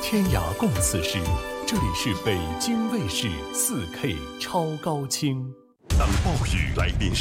天涯共此时。这里是北京卫视4K 超高清。当暴雨来临